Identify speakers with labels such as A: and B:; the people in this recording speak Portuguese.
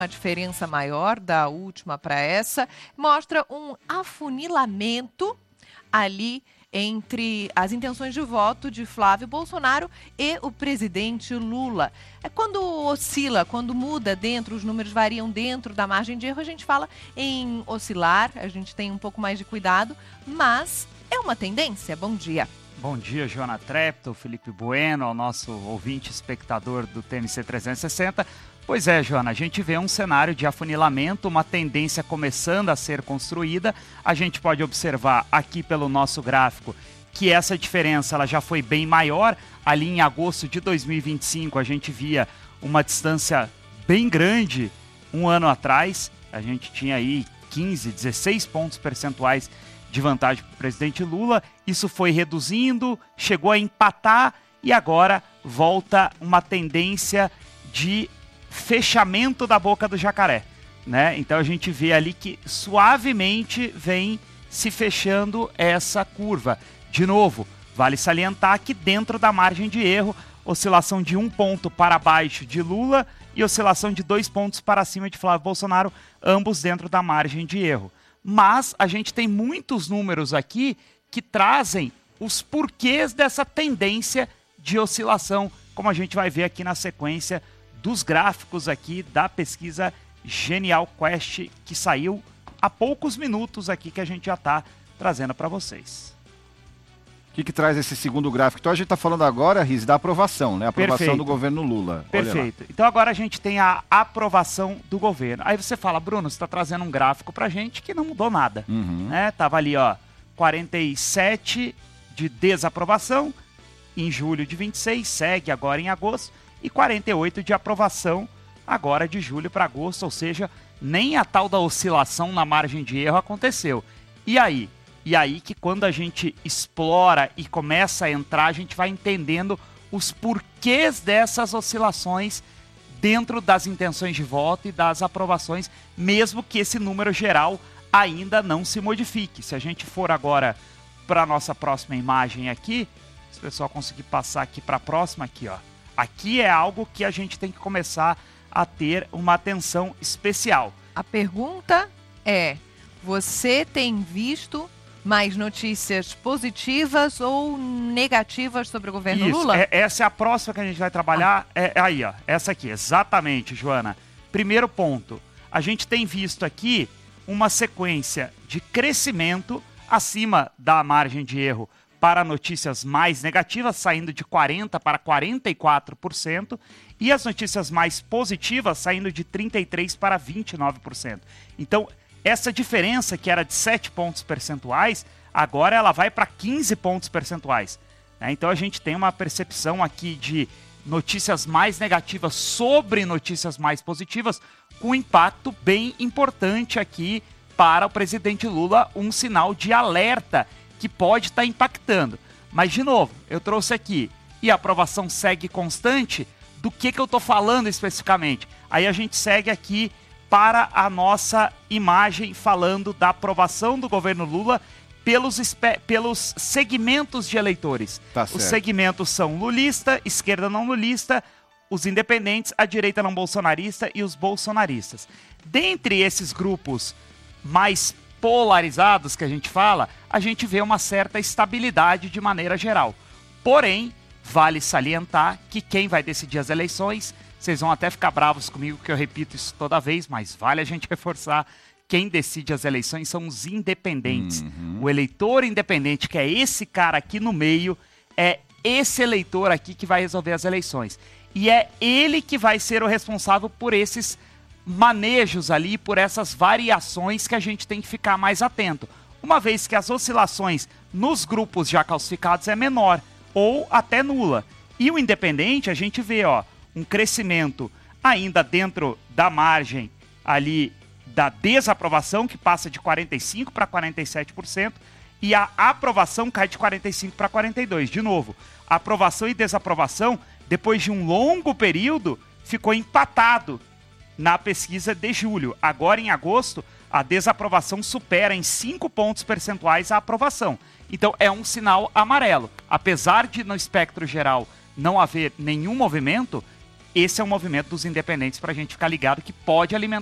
A: uma diferença maior da última para essa, mostra um afunilamento ali entre as intenções de voto de Flávio Bolsonaro e o presidente Lula. É quando oscila, quando muda dentro, os números variam dentro da margem de erro, a gente fala em oscilar, a gente tem um pouco mais de cuidado, mas é uma tendência. Bom dia.
B: Bom dia, Joana Trepto, Felipe Bueno, ao nosso ouvinte espectador do TMC 360. Pois é, Joana, a gente vê um cenário de afunilamento, uma tendência começando a ser construída. A gente pode observar aqui pelo nosso gráfico que essa diferença ela já foi bem maior. Ali em agosto de 2025 a gente via uma distância bem grande um ano atrás. A gente tinha aí 15, 16 pontos percentuais de vantagem para o presidente Lula. Isso foi reduzindo, chegou a empatar e agora volta uma tendência de fechamento da boca do jacaré, né? Então a gente vê ali que suavemente vem se fechando essa curva. De novo, vale salientar que dentro da margem de erro, oscilação de 1 ponto para baixo de Lula e oscilação de 2 pontos para cima de Flávio Bolsonaro, ambos dentro da margem de erro. Mas a gente tem muitos números aqui que trazem os porquês dessa tendência de oscilação, como a gente vai ver aqui na sequência dos gráficos aqui da pesquisa Genial Quest, que saiu há poucos minutos aqui, que a gente já está trazendo para vocês.
C: O que traz esse segundo gráfico? Então a gente está falando agora, Riz, da aprovação, né? A aprovação
B: Perfeito.
C: do governo Lula.
B: Perfeito. Então agora a gente tem a aprovação do governo. Aí você fala, Bruno, você está trazendo um gráfico para gente que não mudou nada. Né? Tava ali, ó, 47 de desaprovação em julho de 26, segue agora em agosto, e 48 de aprovação agora de julho para agosto, ou seja, nem a tal da oscilação na margem de erro aconteceu. E aí? E aí que quando a gente explora e começa a entrar, a gente vai entendendo os porquês dessas oscilações dentro das intenções de voto e das aprovações, mesmo que esse número geral ainda não se modifique. Se a gente for agora para a nossa próxima imagem aqui, se o pessoal conseguir passar aqui para a próxima, aqui, ó. Aqui é algo que a gente tem que começar a ter uma atenção especial.
A: A pergunta é, você tem visto mais notícias positivas ou negativas sobre o governo Lula?
B: Essa é a próxima que a gente vai trabalhar. Aí, ó, essa aqui, exatamente, Joana. Primeiro ponto, a gente tem visto aqui uma sequência de crescimento acima da margem de erro para notícias mais negativas, saindo de 40% para 44%, e as notícias mais positivas saindo de 33% para 29%. Então, essa diferença, que era de 7 pontos percentuais, agora ela vai para 15 pontos percentuais. Né? Então, a gente tem uma percepção aqui de notícias mais negativas sobre notícias mais positivas, com impacto bem importante aqui para o presidente Lula, um sinal de alerta que pode estar impactando. Mas, de novo, eu trouxe aqui, e a aprovação segue constante, do que eu estou falando especificamente? Aí a gente segue aqui para a nossa imagem falando da aprovação do governo Lula pelos segmentos de eleitores.
C: Tá
B: Os
C: certo.
B: segmentos são lulista, esquerda não lulista, os independentes, a direita não bolsonarista e os bolsonaristas. Dentre esses grupos mais polarizados que a gente fala, a gente vê uma certa estabilidade de maneira geral. Porém, vale salientar que quem vai decidir as eleições, vocês vão até ficar bravos comigo que eu repito isso toda vez, mas vale a gente reforçar, quem decide as eleições são os independentes. O eleitor independente, que é esse cara aqui no meio, é esse eleitor aqui que vai resolver as eleições. E é ele que vai ser o responsável por esses manejos ali, por essas variações que a gente tem que ficar mais atento. Uma vez que as oscilações nos grupos já calcificados é menor, ou até nula. E o independente, a gente vê, ó, um crescimento ainda dentro da margem ali da desaprovação, que passa de 45% para 47%, e a aprovação cai de 45% para 42%. De novo, a aprovação e desaprovação, depois de um longo período, ficou empatado na pesquisa de julho. Agora, em agosto, a desaprovação supera em 5 pontos percentuais a aprovação. Então, é um sinal amarelo. Apesar de, no espectro geral, não haver nenhum movimento, esse é um movimento dos independentes para a gente ficar ligado que pode alimentar